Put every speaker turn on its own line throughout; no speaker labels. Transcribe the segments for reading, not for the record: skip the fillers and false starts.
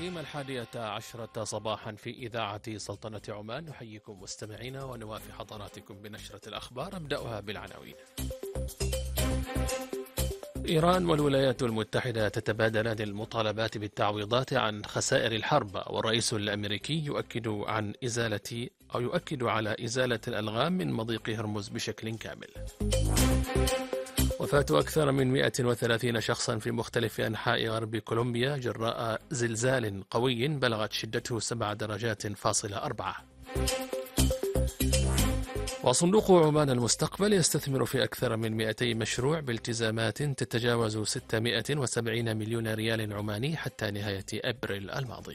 الكريم 11 صباحا في إذاعة سلطنة عمان. نحييكم مستمعينا ونوافي حضراتكم بنشرة الأخبار. أبدأها بالعناوين. إيران والولايات المتحدة تتبادلان المطالبات بالتعويضات عن خسائر الحرب، والرئيس الأمريكي يؤكد على إزالة الألغام من مضيق هرمز بشكل كامل. وفاة أكثر من 130 شخصا في مختلف أنحاء غرب كولومبيا جراء زلزال قوي بلغت شدته 7.4. وصندوق عمان المستقبل يستثمر في أكثر من 200 مشروع بالتزامات تتجاوز 670 مليون ريال عماني حتى نهاية أبريل الماضي.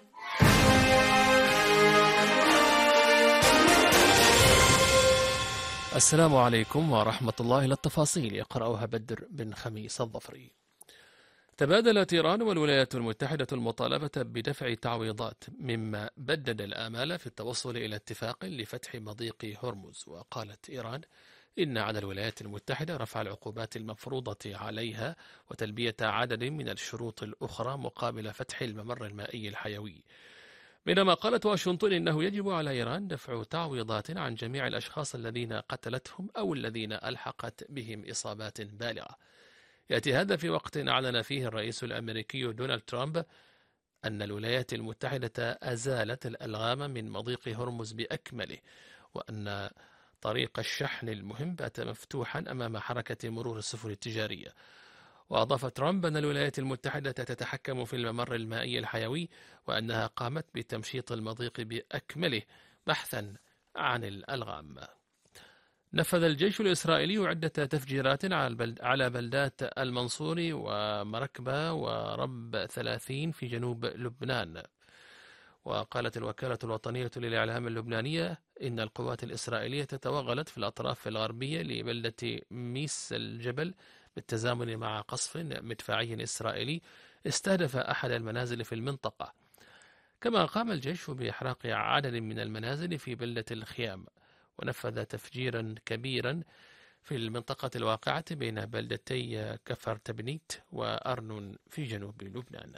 السلام عليكم ورحمة الله. للتفاصيل يقرأها بدر بن خميس الظفري. تبادلت إيران والولايات المتحدة المطالبة بدفع تعويضات، مما بدد الآمال في التوصل إلى اتفاق لفتح مضيق هرمز. وقالت إيران إن على الولايات المتحدة رفع العقوبات المفروضة عليها وتلبية عدد من الشروط الأخرى مقابل فتح الممر المائي الحيوي، بينما قالت واشنطن إنه يجب على إيران دفع تعويضات عن جميع الأشخاص الذين قتلتهم أو الذين ألحقت بهم إصابات بالغة. يأتي هذا في وقت أعلن فيه الرئيس الأمريكي دونالد ترامب أن الولايات المتحدة أزالت الألغام من مضيق هرمز بأكمله، وأن طريق الشحن المهم بات مفتوحا أمام حركة مرور السفن التجارية. وأضاف ترامب أن الولايات المتحدة تتحكم في الممر المائي الحيوي، وأنها قامت بتمشيط المضيق بأكمله بحثا عن الألغام. نفذ الجيش الإسرائيلي عدة تفجيرات على بلدات المنصوري ومركبة ورب 30 في جنوب لبنان. وقالت الوكالة الوطنية للإعلام اللبنانية إن القوات الإسرائيلية توغلت في الأطراف الغربية لبلدة ميس الجبل بالتزامن مع قصف مدفعي إسرائيلي استهدف أحد المنازل في المنطقة. كما قام الجيش بإحراق عدد من المنازل في بلدة الخيام، ونفذ تفجيرا كبيرا في المنطقة الواقعة بين بلدتي كفر تبنيت وأرنون في جنوب لبنان.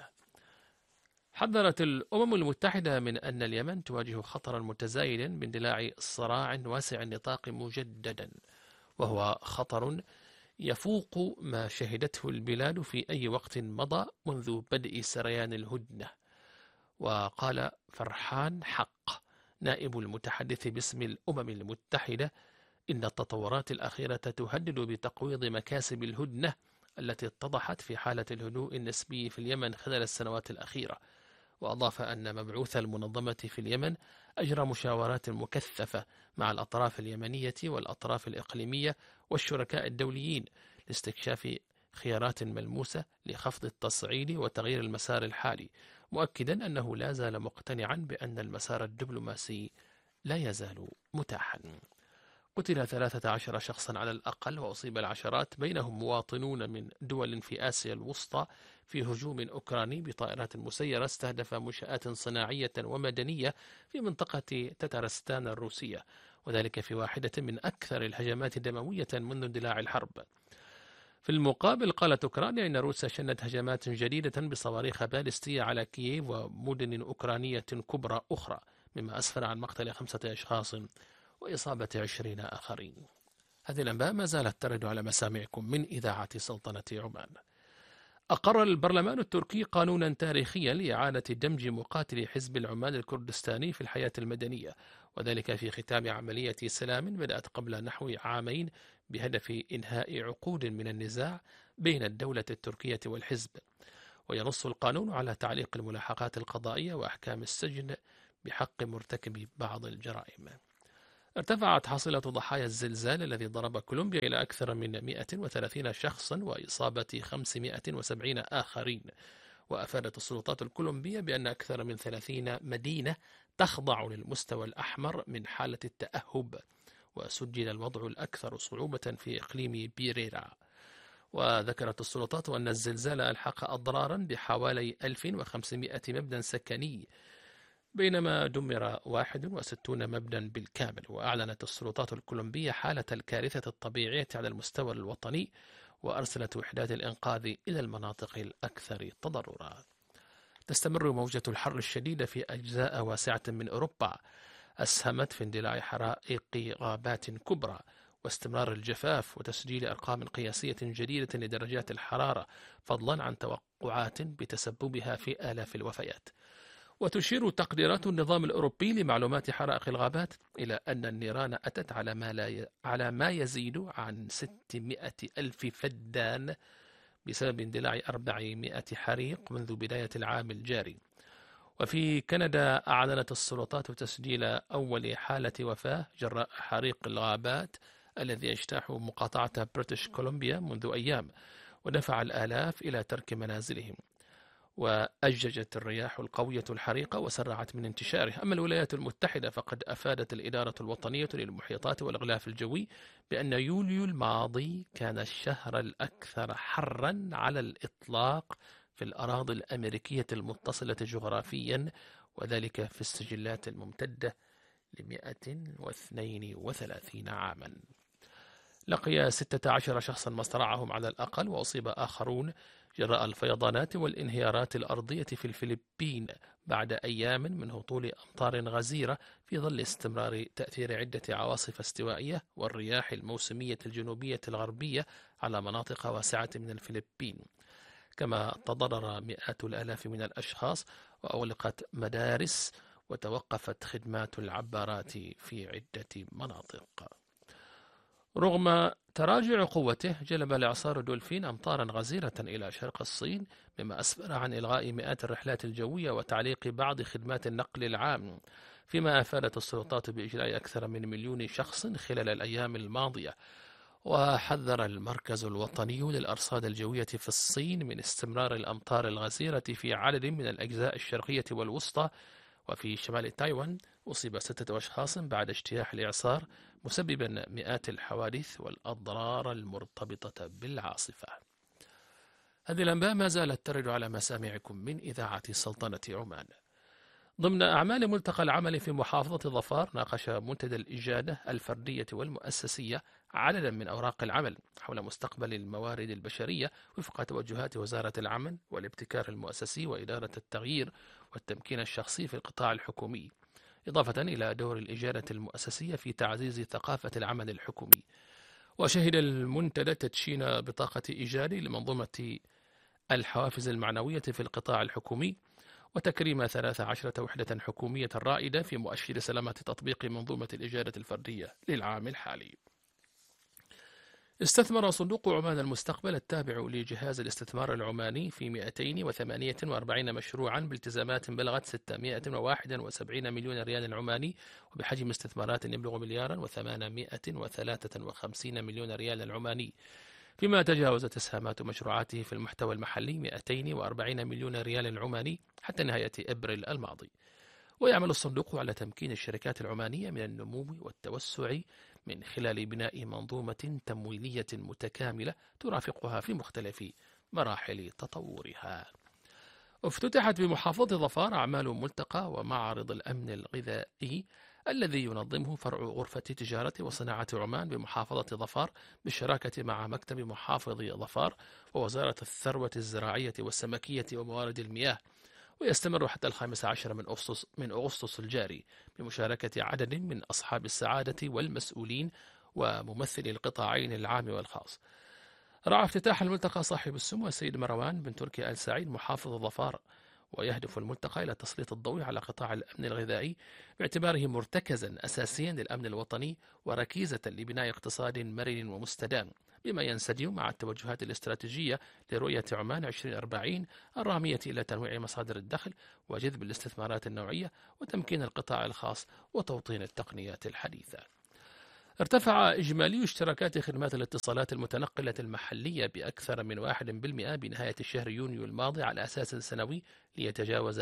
حذرت الأمم المتحدة من أن اليمن تواجه خطرا متزايدا باندلاع صراع واسع النطاق مجددا، وهو خطر يفوق ما شهدته البلاد في أي وقت مضى منذ بدء سريان الهدنة. وقال فرحان حق نائب المتحدث باسم الأمم المتحدة إن التطورات الأخيرة تهدد بتقويض مكاسب الهدنة التي اتضحت في حالة الهدوء النسبي في اليمن خلال السنوات الأخيرة. وأضاف أن مبعوث المنظمة في اليمن أجرى مشاورات مكثفة مع الأطراف اليمنية والأطراف الإقليمية والشركاء الدوليين لاستكشاف خيارات ملموسة لخفض التصعيد وتغيير المسار الحالي، مؤكدا أنه لا زال مقتنعا بأن المسار الدبلوماسي لا يزال متاحا. قتل 13 شخصا على الأقل وأصيب العشرات، بينهم مواطنون من دول في آسيا الوسطى، في هجوم أوكراني بطائرات مسيرة استهدف منشآت صناعية ومدنية في منطقة تتارستان الروسية، وذلك في واحدة من أكثر الهجمات دموية منذ اندلاع الحرب. في المقابل قالت أوكرانيا إن روسيا شنت هجمات جديدة بصواريخ باليستية على كييف ومدن أوكرانية كبرى أخرى، مما أسفر عن مقتل 5 أشخاص وإصابة 20 آخرين. هذه الأنباء ما زالت ترد على مسامعكم من إذاعة سلطنة عمان. أقر البرلمان التركي قانونا تاريخيا لإعادة دمج مقاتلي حزب العمال الكردستاني في الحياة المدنية، وذلك في ختام عملية سلام بدأت قبل نحو عامين بهدف إنهاء عقود من النزاع بين الدولة التركية والحزب. وينص القانون على تعليق الملاحقات القضائية وأحكام السجن بحق مرتكبي بعض الجرائم. ارتفعت حصيلة ضحايا الزلزال الذي ضرب كولومبيا إلى أكثر من 130 شخصا وإصابة 570 آخرين. وأفادت السلطات الكولومبية بأن أكثر من 30 مدينة تخضع للمستوى الأحمر من حالة التأهب، وسجل الوضع الأكثر صعوبة في إقليم بيريرا. وذكرت السلطات أن الزلزال ألحق أضرارا بحوالي 1500 مبنى سكني، بينما دمر 61 مبنى بالكامل. وأعلنت السلطات الكولومبية حالة الكارثة الطبيعية على المستوى الوطني، وأرسلت وحدات الإنقاذ إلى المناطق الأكثر تضررا. تستمر موجة الحر الشديدة في أجزاء واسعة من أوروبا، أسهمت في اندلاع حرائق غابات كبرى واستمرار الجفاف وتسجيل أرقام قياسية جديدة لدرجات الحرارة، فضلا عن توقعات بتسببها في آلاف الوفيات. وتشير تقديرات النظام الأوروبي لمعلومات حرائق الغابات إلى أن النيران أتت على ما يزيد عن 600 ألف فدان بسبب اندلاع 400 حريق منذ بداية العام الجاري. وفي كندا أعلنت السلطات تسجيل أول حالة وفاة جراء حريق الغابات الذي يجتاح مقاطعة بريتش كولومبيا منذ أيام، ودفع الآلاف إلى ترك منازلهم. وأججت الرياح القوية الحريق وسرعت من انتشاره. أما الولايات المتحدة فقد أفادت الإدارة الوطنية للمحيطات والإغلاف الجوي بأن يوليو الماضي كان الشهر الأكثر حرا على الإطلاق في الأراضي الأمريكية المتصلة جغرافيا، وذلك في السجلات الممتدة ل132 عاما. لقي 16 شخصا مصرعهم على الأقل، وأصيب آخرون جراء الفيضانات والانهيارات الأرضية في الفلبين بعد أيام من هطول أمطار غزيرة في ظل استمرار تأثير عدة عواصف استوائية والرياح الموسمية الجنوبية الغربية على مناطق واسعة من الفلبين. كما تضرر مئات الآلاف من الأشخاص، وأغلقت مدارس وتوقفت خدمات العبارات في عدة مناطق. رغم تراجع قوته، جلب الإعصار دولفين أمطارا غزيرة إلى شرق الصين، مما أسفر عن إلغاء مئات الرحلات الجوية وتعليق بعض خدمات النقل العام، فيما أفادت السلطات بإجلاء أكثر من 1,000,000 شخص خلال الأيام الماضية. وحذر المركز الوطني للأرصاد الجوية في الصين من استمرار الأمطار الغزيرة في عدد من الأجزاء الشرقية والوسطى. وفي شمال تايوان أصيب 6 أشخاص بعد اجتياح الإعصار، مسببا مئات الحوادث والأضرار المرتبطة بالعاصفة. هذه الأنباء ما زالت ترد على مسامعكم من إذاعة سلطنة عمان. ضمن أعمال ملتقى العمل في محافظة ظفار، ناقش منتدى الإجادة الفردية والمؤسسية عددا من أوراق العمل حول مستقبل الموارد البشرية وفق توجهات وزارة العمل والابتكار المؤسسي وإدارة التغيير والتمكين الشخصي في القطاع الحكومي، إضافة إلى دور الإجادة المؤسسية في تعزيز ثقافة العمل الحكومي. وشهد المنتدى تدشين بطاقة إيجاري لمنظومة الحوافز المعنوية في القطاع الحكومي، وتكريم 13 وحدة حكومية رائدة في مؤشر سلامة تطبيق منظومة الإجارة الفردية للعام الحالي. استثمر صندوق عمان المستقبل التابع لجهاز الاستثمار العماني في 248 مشروعا بالتزامات بلغت 671 مليون ريال عماني، وبحجم استثمارات يبلغ 1,853 مليون ريال عماني، فيما تجاوزت إسهامات مشروعاته في المحتوى المحلي 240 مليون ريال عماني حتى نهاية أبريل الماضي. ويعمل الصندوق على تمكين الشركات العمانية من النمو والتوسع من خلال بناء منظومة تمويلية متكاملة ترافقها في مختلف مراحل تطورها. افتتحت بمحافظة ظفار أعمال ملتقى ومعرض الأمن الغذائي الذي ينظمه فرع غرفة تجارة وصناعة عمان بمحافظة ظفار بالشراكة مع مكتب محافظ ظفار ووزارة الثروة الزراعية والسمكية وموارد المياه، ويستمر حتى 15 من أغسطس الجاري بمشاركة عدد من أصحاب السعادة والمسؤولين وممثلي القطاعين العام والخاص. رعى افتتاح الملتقى صاحب السمو السيد مروان بن تركي آل سعيد محافظ ظفار، ويهدف الملتقى إلى تسليط الضوء على قطاع الأمن الغذائي باعتباره مرتكزا أساسيا للأمن الوطني وركيزة لبناء اقتصاد مرن ومستدام، بما ينسجم مع التوجهات الاستراتيجية لرؤية عمان 2040 الرامية إلى تنويع مصادر الدخل وجذب الاستثمارات النوعية وتمكين القطاع الخاص وتوطين التقنيات الحديثة. ارتفع إجمالي اشتراكات خدمات الاتصالات المتنقلة المحلية بأكثر من 1% بنهاية الشهر يونيو الماضي على أساس سنوي ليتجاوز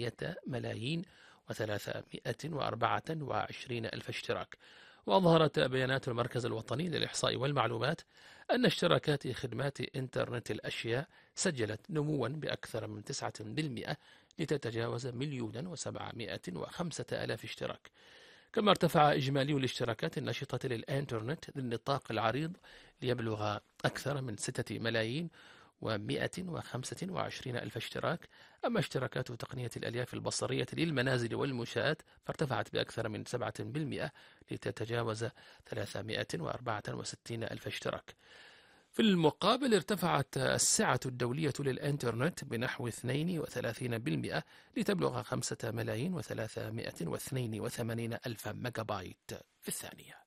8,324 ألف اشتراك. وأظهرت بيانات المركز الوطني للإحصاء والمعلومات أن اشتراكات خدمات إنترنت الأشياء سجلت نموا بأكثر من 9% لتتجاوز 1,705,000 اشتراك. كما ارتفع إجمالي الاشتراكات النشطة للإنترنت ذي النطاق العريض ليبلغ أكثر من 6,200,000 ألف اشتراك. أما اشتراكات تقنية الألياف البصرية للمنازل والمنشآت فارتفعت بأكثر من 7% لتتجاوز 364 ألف اشتراك. في المقابل ارتفعت السعة الدولية للإنترنت بنحو 32% لتبلغ 5,382,000 ميجا بايت في الثانية.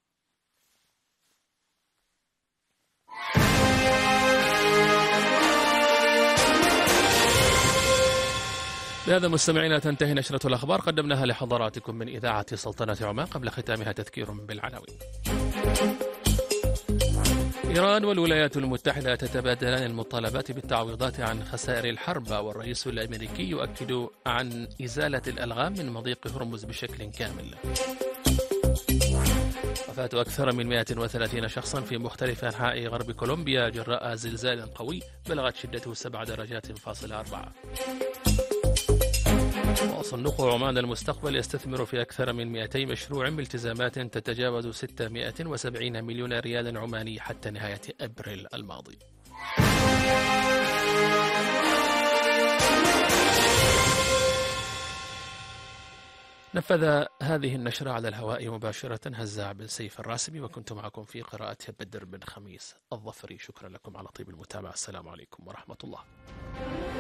بهذا مستمعينا تنتهي نشرة الأخبار قدمناها لحضراتكم من إذاعة سلطنة عمان. قبل ختامها تذكير بالعناوين. إيران والولايات المتحدة تتبادلان المطالبات بالتعويضات عن خسائر الحرب، والرئيس الأمريكي يؤكد عن إزالة الألغام من مضيق هرمز بشكل كامل. وفاة أكثر من 130 شخصا في مختلف أنحاء غرب كولومبيا جراء زلزال قوي بلغت شدته 7.4. وصندوق عمان المستقبل يستثمر في أكثر من 200 مشروع بالتزامات تتجاوز 670 مليون ريال عماني حتى نهاية أبريل الماضي. نفذ هذه النشرة على الهواء مباشرة هزاع بن سيف الراسبي، وكنت معكم في قراءة بدر بن خميس الظفري. شكرا لكم على طيب المتابعة. السلام عليكم ورحمة الله.